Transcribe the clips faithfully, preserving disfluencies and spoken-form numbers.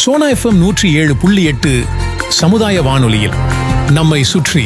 Sona FM நூற்றி ஏழு புள்ளி எட்டு சமுதாய வானொலியில் நம்மை சுற்றி.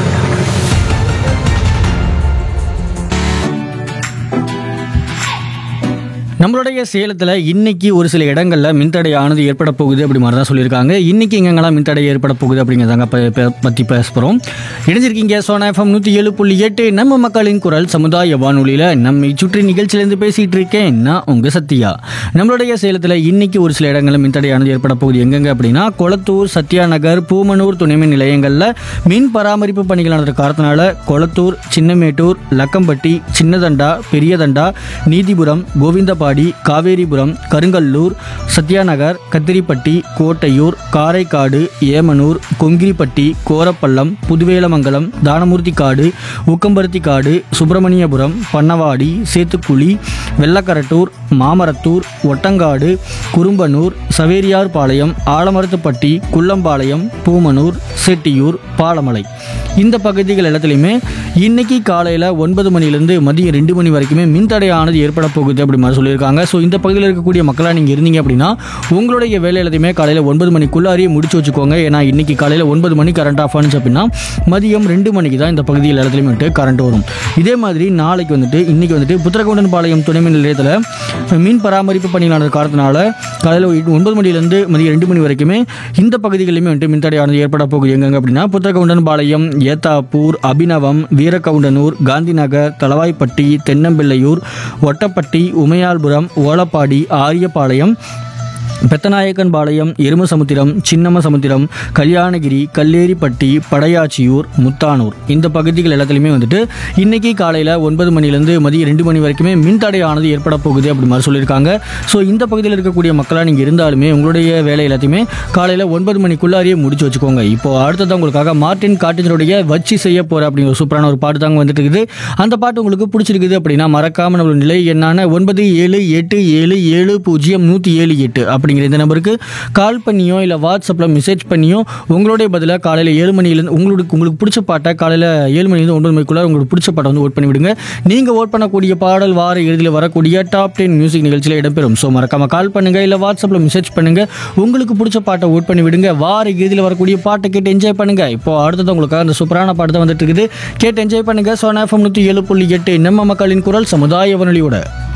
நம்மளுடைய சேலத்தில் இன்னைக்கு ஒரு சில இடங்களில் மின்தடையானது ஏற்பட போகுது அப்படி மாதிரி தான் சொல்லியிருக்காங்க. இன்னைக்கு எங்கெங்கெல்லாம் மின்தடை ஏற்பட போகுது அப்படிங்கிறதாங்க பற்றி பேச போகிறோம். இணைஞ்சிருக்கீங்க சோனா எஃப்எம் நூற்றி ஏழு புள்ளி எட்டு நம்ம மக்களின் குரல் சமுதாய வானொலியில் நம்மை சுற்றி நிகழ்ச்சியிலேருந்து பேசிகிட்டு இருக்கேன் நான் உங்கள் சத்யா. நம்மளுடைய சேலத்தில் இன்னைக்கு ஒரு சில இடங்களில் மின்தடையானது ஏற்பட போகுது எங்கெங்க அப்படின்னா கொளத்தூர், சத்யா நகர், பூமனூர் துணைமின் நிலையங்களில் மின் பராமரிப்பு பணிகள் நடந்த காரணத்தினால கொளத்தூர், சின்னமேட்டூர், லக்கம்பட்டி, சின்னதண்டா, பெரியதண்டா, நீதிபுரம், கோவிந்தபாடி, காவேரிபுரம், கருங்கல்லூர், சத்யாநகர், கத்திரிப்பட்டி, கோட்டையூர், காரைக்காடு, ஏமனூர், கொங்கிரிப்பட்டி, கோரப்பள்ளம், புதுவேலமங்கலம், தானமூர்த்தி காடு, உக்கம்பருத்தி காடு, சுப்பிரமணியபுரம், பண்ணவாடி, சேத்துக்குழி, வெள்ளக்கரட்டூர், மாமரத்தூர், ஒட்டங்காடு, குறும்பனூர், சவேரியார் பாளையம், ஆலமரத்துப்பட்டி, குள்ளம்பாளையம், பூமனூர், செட்டியூர், பாலமலை இந்த பகுதிகள் எல்லாத்துலேயுமே இன்னைக்கு காலையில் ஒன்பது மணிலேருந்து மதியம் ரெண்டு மணி வரைக்குமே மின்தடையானது ஏற்பட போகுது அப்படி மாதிரி சொல்லியிருக்காங்க. ஸோ இந்த பகுதியில் இருக்கக்கூடிய மக்களாக நீங்கள் இருந்தீங்க அப்படின்னா உங்களுடைய வேலை எல்லாத்தையுமே காலையில் ஒன்பது மணிக்குள்ளாரியே முடிச்சு வச்சுக்கோங்க. ஏன்னா இன்னைக்கு காலையில் ஒன்பது மணி கரண்ட் ஆஃப் ஆனிச்சு அப்படின்னா மதியம் ரெண்டு மணிக்கு தான் இந்த பகுதியில் எல்லாத்துலேயுமே வந்துட்டு கரண்ட் வரும். இதே மாதிரி நாளைக்கு வந்துட்டு இன்னைக்கு வந்துட்டு புத்திரகவுண்டன் பாளையம் துணைமின் நிலையத்தில் மின் பராமரிப்பு பணிகளான காரணத்தினால காலையில் ஒன்பது மணிலேருந்து மதியம் ரெண்டு மணி வரைக்குமே இந்த பகுதிகளிலுமே வந்துட்டு மின்தடையானது ஏற்பட போகுது எங்கெங்க அப்படின்னா புத்திரகவுண்டன் பாளையம், ஏத்தாப்பூர், அபிநவம், வீரகவுண்டனூர், காந்திநகர், தளவாய்ப்பட்டி, தென்னம்பிள்ளையூர், ஒட்டப்பட்டி, உமையால்புரம், ஓலப்பாடி, ஆரியபாளையம், பெத்தநாயக்கன் பாளையம், எருமசமுத்திரம், சின்னமசமுத்திரம், கல்யாணகிரி, கல்லேரிப்பட்டி, படையாச்சியூர், முத்தானூர் இந்த பகுதிகள் எல்லாத்துலேயுமே வந்துட்டு இன்னைக்கு காலையில் ஒன்பது மணிலேருந்து மதியம் ரெண்டு மணி வரைக்குமே மின்தடையானது ஏற்பட போகுது அப்படி மாதிரி சொல்லியிருக்காங்க. ஸோ இந்த பகுதியில் இருக்கக்கூடிய மக்களாக நீங்கள் இருந்தாலுமே உங்களுடைய வேலை எல்லாத்தையுமே காலையில் ஒன்பது மணிக்குள்ளாரியே முடிச்சு வச்சுக்கோங்க. இப்போ அடுத்ததான் உங்களுக்காக மார்டின் காட்டினுடைய வச்சு செய்ய போகிற அப்படிங்கிற சூப்பரான ஒரு பாட்டு தாங்க வந்துட்டு இருக்குது. அந்த பாட்டு உங்களுக்கு பிடிச்சிருக்குது அப்படின்னா மறக்காமல் நம்மளோட நிலை என்னான ஒன்பது ஏழு எட்டு ஏழு ஏழு பூஜ்ஜியம் நூற்றி ஏழு எட்டு அப்படிங்கிற இந்த நம்பருக்கு கால் பண்ணியோ இல்லை வாட்ஸ்அப்பில் மெசேஜ் பண்ணியோ உங்களுடைய பதிலாக காலையில் ஏழு மணிலேருந்து உங்களுக்கு உங்களுக்கு பிடிச்ச பாட்டை காலையில் ஏழு மணிலேருந்து ஒன்பது மணிக்குள்ளே உங்களுக்கு பிடிச்ச பாட்டை வந்து ஓட் பண்ணி விடுங்க. நீங்கள் ஓட் பண்ணக்கூடிய பாடல் வார இறுதியில் வரக்கூடிய டாப் டென் மியூசிக் நிகழ்ச்சியில் இடம்பெறும். ஸோ மறக்காம கால் பண்ணுங்கள் இல்லை வாட்ஸ்அப்பில் மெசேஜ் பண்ணுங்கள். உங்களுக்கு பிடிச்ச பாட்டை ஓட் பண்ணி விடுங்க. வார இறுதியில் வரக்கூடிய பாட்டை கேட்டு என்ஜாய் பண்ணுங்கள். இப்போ அடுத்தது உங்களுக்கு அந்த சூப்பரான பாட்டு தான் வந்துட்டு இருக்குது. கேட்டு என்ஜாய் பண்ணுங்கள். சோனா எஃப்எம் நூற்றி ஏழு புள்ளி எட்டு நம்ம மக்களின் குரல் சமுதாய வானொலியோட